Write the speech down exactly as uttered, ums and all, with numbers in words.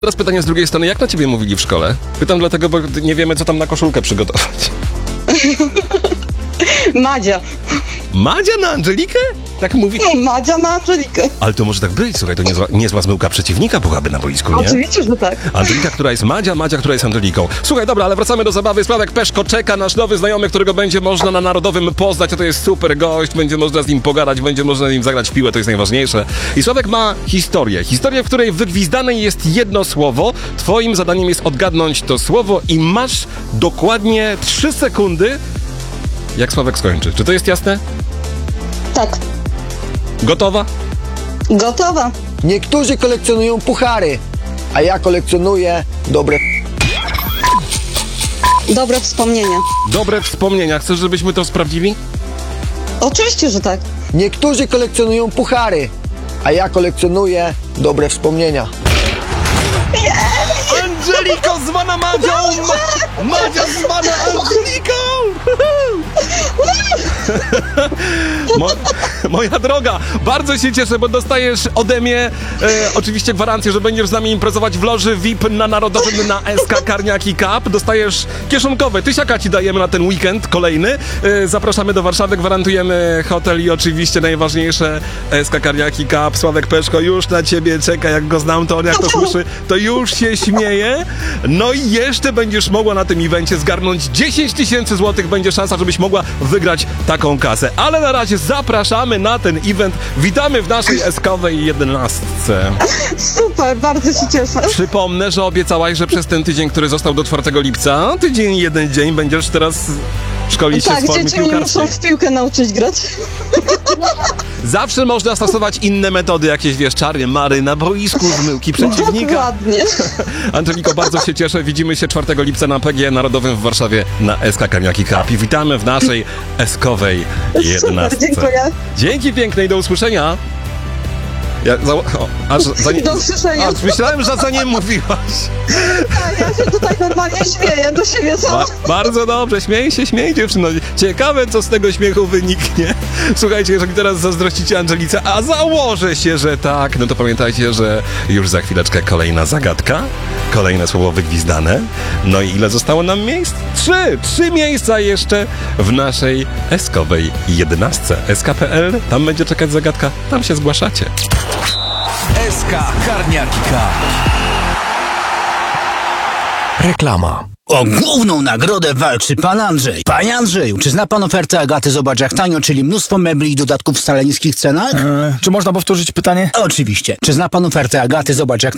Teraz pytanie z drugiej strony, jak na ciebie mówili w szkole? Pytam dlatego, bo nie wiemy, co tam na koszulkę przygotować. Madzia. Madzia na Angelikę? Tak mówi? No, Madzia na Angelikę. Ale to może tak być, słuchaj, to niezła, niezła zmyłka przeciwnika byłaby na boisku, nie? Oczywiście, że tak. Angelika, która jest Madzia, Madzia, która jest Angeliką. Słuchaj, dobra, ale wracamy do zabawy. Sławek Peszko czeka, nasz nowy znajomy, którego będzie można na Narodowym poznać, a to jest super gość, będzie można z nim pogadać, będzie można z nim zagrać w piłę, to jest najważniejsze. I Sławek ma historię. Historię, w której wygwizdane jest jedno słowo. Twoim zadaniem jest odgadnąć to słowo i masz dokładnie trzy sekundy, jak Sławek skończy. Czy to jest jasne? Tak. Gotowa? Gotowa. Niektórzy kolekcjonują puchary, a ja kolekcjonuję dobre... Dobre wspomnienia. Dobre wspomnienia. Chcesz, żebyśmy to sprawdzili? Oczywiście, że tak. Niektórzy kolekcjonują puchary, a ja kolekcjonuję dobre wspomnienia. Angeliko zwana Madzią! Ma- Madzia zwana Angeliką! Mo- moja droga, bardzo się cieszę, bo dostajesz ode mnie e, oczywiście gwarancję, że będziesz z nami imprezować w loży V I P na Narodowym na S K Karniaki Cup. Dostajesz kieszonkowe, tysiaka ci dajemy na ten weekend kolejny. E, zapraszamy do Warszawy, gwarantujemy hotel i oczywiście najważniejsze S K Karniaki Cup. Sławek Peszko już na ciebie czeka, jak go znam, to on jak to słyszy, to już się śmieje. No i jeszcze będziesz mogła na tym evencie zgarnąć dziesięć tysięcy złotych, będzie szansa, żebyś mogła wygrać taką kasę. Ale na razie zapraszamy na ten event. Witamy w naszej eskowej jedenastce. Super, bardzo się cieszę. Przypomnę, że obiecałaś, że przez ten tydzień, który został do czwartego lipca, tydzień, jeden dzień, będziesz teraz szkolić się Tak, z formy dzieci mnie piłkarskiej. muszą w piłkę nauczyć grać. Zawsze można stosować inne metody, jakieś wiesz, czary, mary na boisku, zmyłki przeciwnika. Dokładnie. Angeliko, bardzo się cieszę. Widzimy się czwartego lipca na P G Narodowym w Warszawie na S K Karniaki Cup. I witamy w naszej eskowej jedenastce. Super, dziękuję. Dzięki pięknej, do usłyszenia. Ja, za, o, aż za nie, Do usłyszenia. aż myślałem, że za nie mówiłaś. Tak, ja się tutaj normalnie śmieję do siebie Ba, sama. bardzo dobrze, śmiej się, śmiej dziewczyno. Ciekawe, co z tego śmiechu wyniknie. Słuchajcie, jeżeli teraz zazdrościcie Angelice, a założę się, że tak, no to pamiętajcie, że już za chwileczkę kolejna zagadka, kolejne słowo wygwizdane. No i ile zostało nam miejsc? Trzy! Trzy miejsca jeszcze w naszej eskowej jedenastce. S K kropka P L, tam będzie czekać zagadka, tam się zgłaszacie. S K Karniaki Cup. Reklama. O główną nagrodę walczy pan Andrzej. Panie Andrzeju, czy zna pan ofertę Agaty Zobacz jak tanio, czyli mnóstwo mebli i dodatków w wcale niskich cenach? Eee, czy można powtórzyć pytanie? Oczywiście. Czy zna pan ofertę Agaty Zobacz jak